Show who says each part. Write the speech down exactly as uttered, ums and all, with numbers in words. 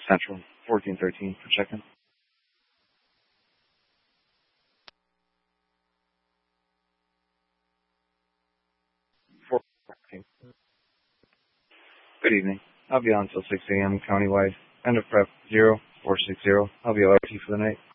Speaker 1: Central, fourteen thirteen for check-in. fourteen. Good evening. I'll be on until six a.m. countywide. End of prep zero four six zero. I'll be L R T for the night.